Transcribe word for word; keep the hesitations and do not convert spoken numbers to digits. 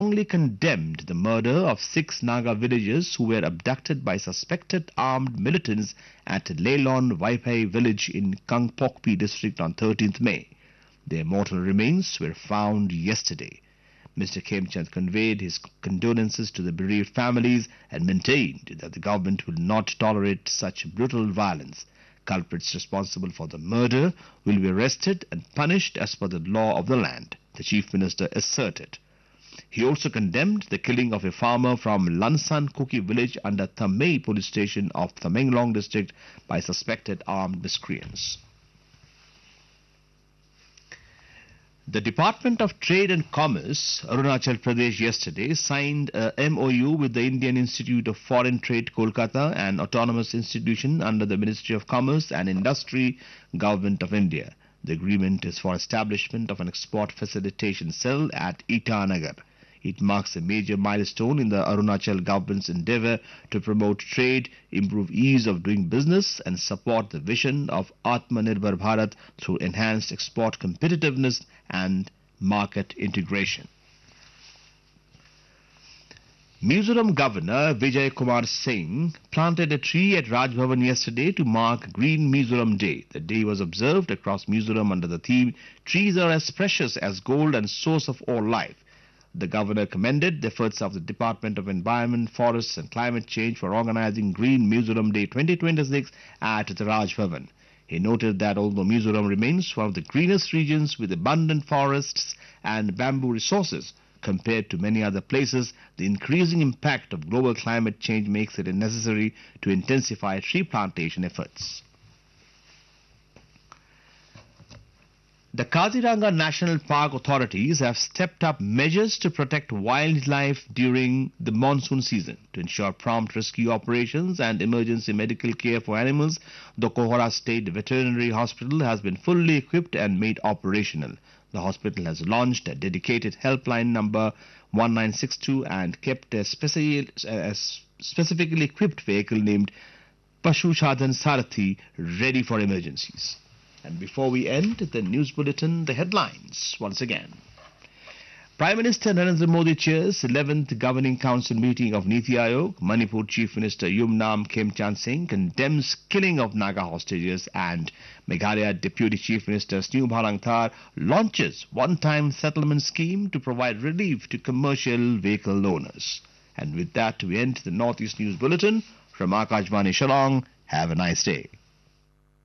strongly condemned the murder of six Naga villagers who were abducted by suspected armed militants at Leilon Waipai village in Kangpokpi district on thirteenth May. Their mortal remains were found yesterday. Mister Khemchand conveyed his condolences to the bereaved families and maintained that the government will not tolerate such brutal violence. Culprits responsible for the murder will be arrested and punished as per the law of the land, the Chief Minister asserted. He also condemned the killing of a farmer from Lansan Kuki village under Thamei police station of Tamenglong district by suspected armed miscreants. The Department of Trade and Commerce, Arunachal Pradesh, yesterday signed a M O U with the Indian Institute of Foreign Trade, Kolkata, an autonomous institution under the Ministry of Commerce and Industry, Government of India. The agreement is for establishment of an export facilitation cell at Itanagar. It marks a major milestone in the Arunachal government's endeavour to promote trade, improve ease of doing business and support the vision of Atmanirbhar Bharat through enhanced export competitiveness and market integration. Mizoram Governor Vijay Kumar Singh planted a tree at Raj Bhavan yesterday to mark Green Mizoram Day. The day was observed across Mizoram under the theme "Trees are as precious as gold and source of all life." The governor commended the efforts of the Department of Environment, Forests and Climate Change for organizing Green Mizoram Day twenty twenty-six at the Raj Bhavan. He noted that although Mizoram remains one of the greenest regions with abundant forests and bamboo resources, compared to many other places, the increasing impact of global climate change makes it necessary to intensify tree plantation efforts. The Kaziranga National Park authorities have stepped up measures to protect wildlife during the monsoon season. To ensure prompt rescue operations and emergency medical care for animals, the Kohara State Veterinary Hospital has been fully equipped and made operational. The hospital has launched a dedicated helpline number one nine six two and kept a, speci a specifically equipped vehicle named Pashu Sadhan Sarathi ready for emergencies. And before we end the news bulletin, the headlines once again. Prime Minister Narendra Modi chairs eleventh Governing Council meeting of Niti Aayog. Manipur Chief Minister Yumnam Khemchand Singh condemns killing of Naga hostages, and Meghalaya Deputy Chief Minister Snew Bhalangthar launches one-time settlement scheme to provide relief to commercial vehicle owners. And with that, we end the Northeast News Bulletin from Akashvani Shillong. Have a nice day.